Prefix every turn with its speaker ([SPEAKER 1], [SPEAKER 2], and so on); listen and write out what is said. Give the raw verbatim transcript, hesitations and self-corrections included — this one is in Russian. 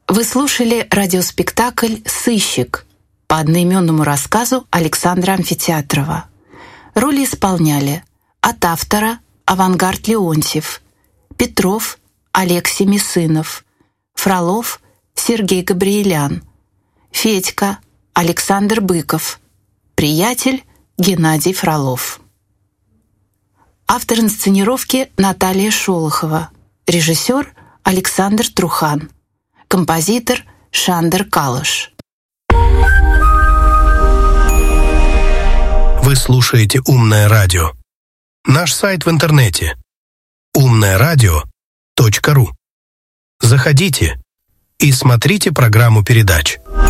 [SPEAKER 1] Вы слушали радиоспектакль «Сыщик» по одноименному рассказу Александра Амфитеатрова. Роли исполняли от автора Авангард Леонтьев, Петров Алексей Месынов, Фролов Сергей Габриэлян, Федька Александр Быков, Приятель Геннадий Фролов. Автор инсценировки Наталья Шолохова, режиссер Александр Трухан, композитор Шандер Калыш.
[SPEAKER 2] Вы слушаете «Умное радио». Наш сайт в интернете умное радио точка ру. Заходите и смотрите программу передач.